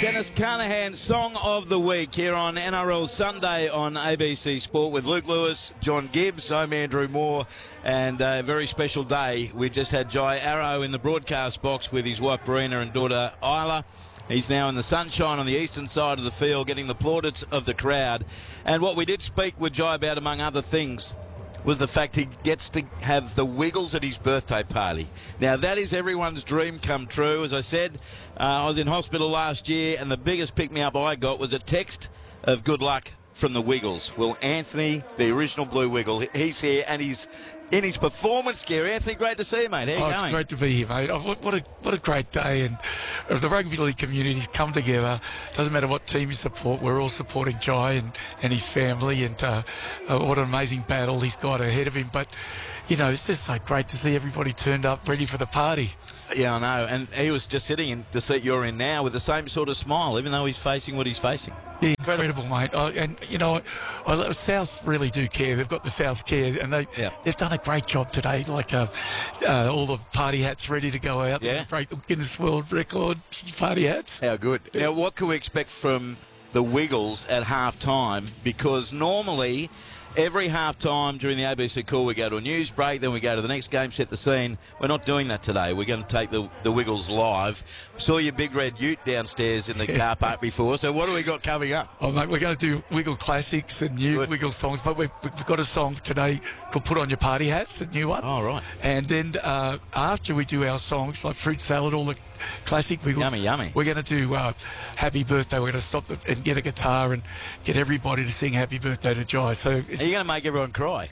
Dennis Carnahan, Song of the Week here on NRL Sunday on ABC Sport with Luke Lewis, John Gibbs. I'm Andrew Moore, and a very special day. We just had Jai Arrow in the broadcast box with his wife Brina and daughter Isla. He's now in the sunshine on the eastern side of the field, getting the plaudits of the crowd. And what we did speak with Jai about, among other things, was the fact he gets to have the Wiggles at his birthday party. Now, that is everyone's dream come true. As I said, I was in hospital last year, and the biggest pick-me-up I got was a text of good luck from the Wiggles. Well, Anthony, the original Blue Wiggle, he's here, and he's in his performance gear. Anthony, great to see you, mate. How you going? It's great to be here, mate. What a great day. And the rugby league community's come together. Doesn't matter what team you support, we're all supporting Jai and his family. And what an amazing battle he's got ahead of him. But, you know, it's just so great to see everybody turned up, ready for the party. Yeah, I know. And he was just sitting in the seat you're in now with the same sort of smile, even though he's facing what he's facing. Yeah, incredible, mate. And, you know, South really do care. They've got the South care, and they've done a great job today. Like all the party hats ready to go out. Yeah. Break the Guinness World Record party hats. How good. Now, what can we expect from the Wiggles at half-time? Because normally, every half-time during the ABC call, we go to a news break, then we go to the next game, set the scene. We're not doing that today. We're going to take the Wiggles live. Saw your big red ute downstairs in the car park before, so what do we got coming up? Oh, mate, we're going to do Wiggle classics and new Wiggle songs, but we've got a song today called Put On Your Party Hats, a new one. Oh, right. And then after we do our songs, like Fruit Salad, all the classic Wiggles. Yummy, yummy. We're going to do Happy Birthday. We're going to stop and get a guitar and get everybody to sing Happy Birthday to Jai. So, are you going to make everyone cry?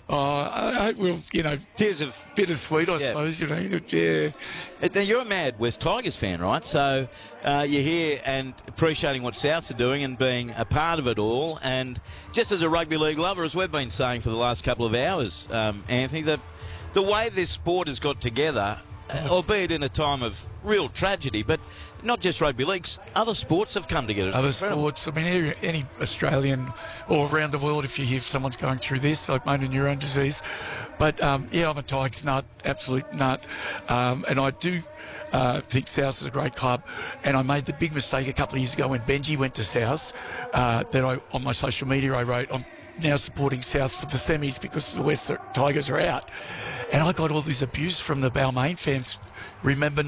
I will, you know, tears of bittersweet, I suppose. You know, yeah. Now, you're a mad West Tigers fan, right? So you're here and appreciating what Souths are doing and being a part of it all. And just as a rugby league lover, as we've been saying for the last couple of hours, Anthony, the way this sport has got together, albeit in a time of real tragedy, but not just rugby leagues, other sports have come together. Other sports, I mean, any Australian or around the world, if you hear someone's going through this, like motor neurone disease. But, yeah, I'm a Tigers nut, absolute nut. And I do think South is a great club. And I made the big mistake a couple of years ago when Benji went to South, that on my social media I wrote, I'm now supporting South for the semis because the West Tigers are out. And I got all this abuse from the Balmain fans. Remember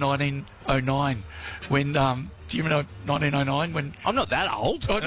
1909 when, do you remember 1909 when... I'm not that old. Oh, no.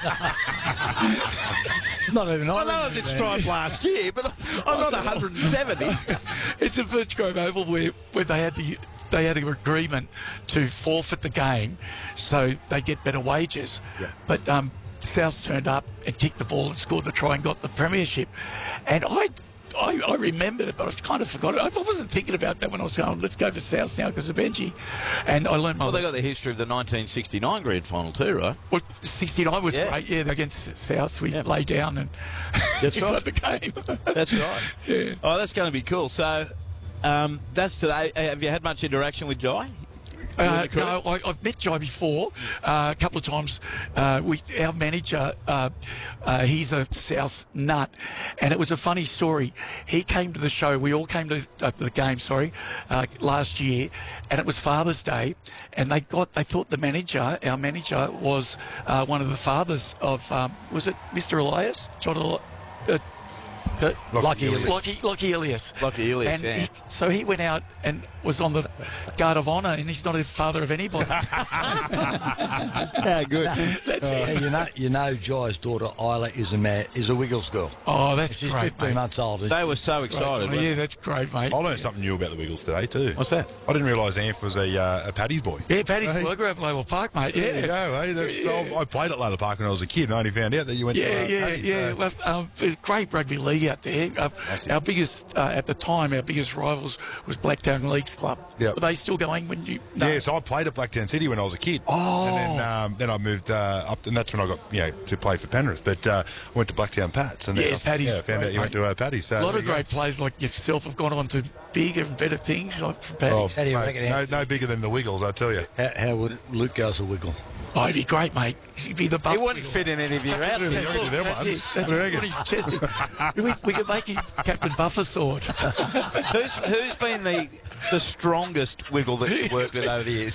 Not even I know I did strive last year, but I'm not 170. It's a Birch Grove Oval where they had an agreement to forfeit the game so they get better wages. Yeah. But South turned up and kicked the ball and scored the try and got the premiership. And I remembered it, but I kind of forgot it. I wasn't thinking about that when I was going, let's go for South now because of Benji. And I learned my Well, they got the history of the 1969 grand final too, right? Well, 69 was great, yeah, against South. We lay down and that's right. got the game. That's right. Yeah. Oh, that's going to be cool. So that's today. Have you had much interaction with Jai? No, I've met Jai before a couple of times. Our manager, he's a South nut, and it was a funny story. He came to the show. We all came to the game. Last year, and it was Father's Day, and they thought our manager, was one of the fathers of was it Mr. Elias, John Elias? Lucky Elias. Lucky Elias, and yeah. So he went out and was on the Guard of Honour, and he's not a father of anybody. How good. That's it. You know, Jai's daughter Isla is a Wiggles girl. Oh, that's She's great, 15 mate. months old. They were so excited. Yeah, that's great, mate. I learned something new about the Wiggles today too. What's that? I didn't realise Amph was a Paddy's boy. Yeah, Paddy's Hey. boy. I grew up at Lola Park, mate. Yeah. There you go, hey? I played at Lola Park when I was a kid and I only found out that you went to Paddy's. Yeah. Well, there's great rugby league out there. Our biggest, at the time, our biggest rivals was Blacktown Leagues Club. Yep. Were they still going when you... No. Yeah, so I played at Blacktown City when I was a kid. Oh. And then I moved up, and that's when I got to play for Penrith. But I went to Blacktown Pats. And then Paddy's. I found out you went to Paddy's. So a lot of great players like yourself have gone on to bigger and better things like from Paddy's. How do you reckon? No bigger than the Wiggles, I tell you. How would Luke go as a Wiggle? Oh, he'd be great, mate. He'd be the buff. He wouldn't fit in any of your outfits. That's it. That's what he's chested. We could make him Captain Buffer Sword. Who's been the strongest Wiggle that you've worked with over the years? Yeah,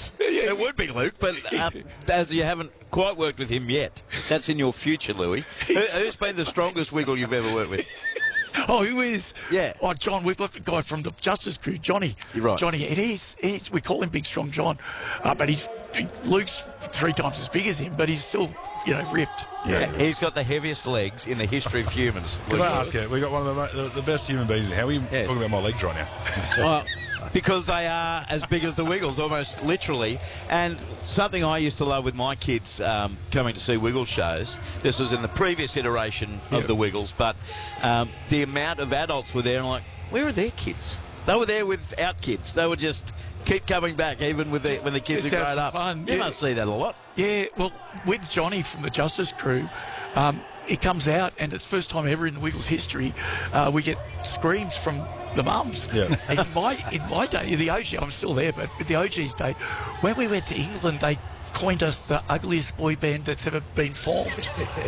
It would be Luke, but as you haven't quite worked with him yet, that's in your future, Louis. Who's been the strongest wiggle you've ever worked with? Oh, who is? Yeah. Oh, John. We've got the guy from the Justice Crew, Johnny. You're right. Johnny. It is. We call him Big Strong John, but Luke's 3 times as big as him, but he's still, ripped. Yeah. He's got the heaviest legs in the history of humans. Can I ask you? We got one of the best human beings. How are you talking about my legs right now? Well, because they are as big as the Wiggles, almost literally. And something I used to love with my kids coming to see Wiggle shows, this was in the previous iteration of the Wiggles, but the amount of adults were there and like, where are their kids? They were there without kids. They would just keep coming back even when the kids are grown up. Fun. You must see that a lot. Yeah, well, with Johnny from the Justice Crew, it comes out, and it's the first time ever in the Wiggles history we get screams from the mums. Yeah. In my day, the OG, I'm still there, but the OG's day, when we went to England, they coined us the ugliest boy band that's ever been formed.